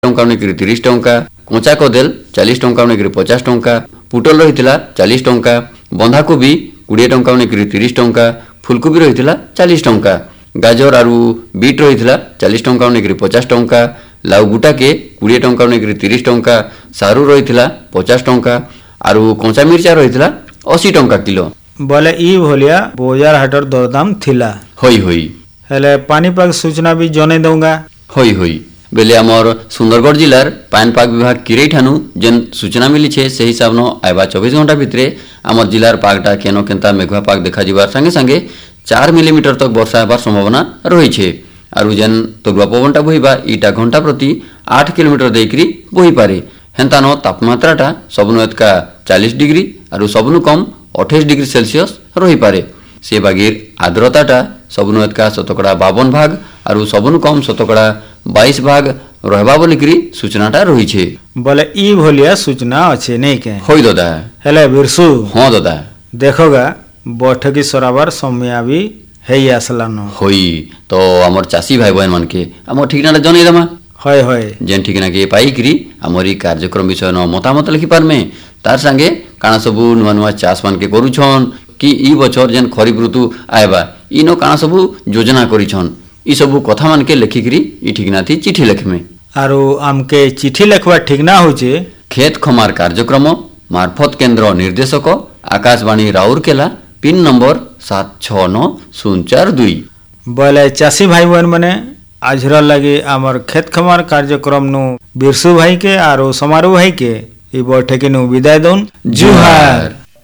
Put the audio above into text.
ଟଙ୍କା ନେଇକରି 30 ଟଙ୍କା, କଞ୍ଚା କଦେଲ 40 ଟଙ୍କା ନେଇକରି 50 ଟଙ୍କା, ପୁଟଲ ରହିଥିଲା 40 ଟଙ୍କା, ବନ୍ଧାକୋବି 20 ଟଙ୍କା ନେଇକରି 30 ଟଙ୍କା, ଫୁଲକୋବି ରହିଥିଲା 40 ଟଙ୍କା, ଗାଜର ଆରୁ ବିଟ୍ ରହିଥିଲା 40 ଟଙ୍କା ନେଇକରି 50 ଟଙ୍କା, ଲାଉ ଗୁଟାକେ 20 ଟଙ୍କା ନେଇକରି 30 ଟଙ୍କା, ସାରୁ ରହିଥିଲା 50 ଟଙ୍କା, ଆରୁ କଞ୍ଚା ମିର୍ଚା ରହିଥିଲା 80 ଟଙ୍କା କିଲୋ। बोले ई भलिया बजार हाटर दरदाम थिला होई होई हेले पानीपाग सूचना भी जने दूंगा। होई होई बेले आमर सुंदरगढ़ जिलार पानीपाग विभाग किरे ठानु जेन सूचना मिली छे से हिसाब न आइबा 24 घंटा भितरे आमर जिलार पागटा केनो केनता मेघुआ पाग देखा जिबार संगे संगे 4 मिलीमीटर तक वर्षा हेबार संभावना रही छे। आरु जेन तगुआ पवनटा बहिबा ईटा घंटा प्रति 8 किलोमीटर देकरी बहि पारे। हेंता न तापमात्राटा सबनु एतका 40 डिग्री आरु सबनु कम 28 डिग्री सेल्सियस रही पारे। से बागीर आर्द्रताटा सबनु एतका 52 भाग आरु सबनु कम 22 भाग रहबा बोलिकरी सूचनाटा रही छे। बोले ई भलिया सूचना अच्छे नहीं के होई दादा हेले बिरसु हाँ दादा देखोगा बैठकी सराबर समय भी है आसलान होई तो आमर चासी भाई बहन मन के आम ठिकना जन देमा हय हय जेन ठिकना के पाइकरी आमर ई कार्यक्रम विषय न मतामत लिखि पारमे तार संगे काना सबू नुआ नुआ चाष मान के करूछन कि ई बछर जेन खरीफ ऋतु आएबा ई न काना सबू योजना करिछन ई सबू कथा मान के लिखिकरी ई ठिकना थी चिट्ठी लिखमे आरो आमके चिट्ठी लिखवा ठीक ना होचे खेत खमार कार्यक्रम मार्फत केंद्र निर्देशक आकाशवाणी राउरकेला पिन नंबर 769042। बोले चासी भाई बहन मने आजरा लगे आमर खेत खमार कार्यक्रम नु बिरसु भाई के आरो समारोह भाई के ई बैठकी नु विदाय दोन जुहार।